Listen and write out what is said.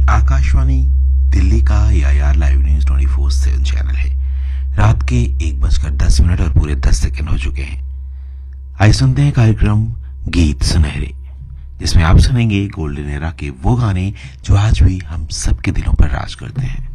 आकाशवाणी दिल्ली का यार live news 24/7 channel है। रात के 1:10 और पूरे 10 सेकंड हो चुके हैं। आइए सुनते हैं कार्यक्रम गीत सुनहरे, जिसमें आप सुनेंगे गोल्डन एरा के वो गाने जो आज भी हम सबके दिलों पर राज करते हैं।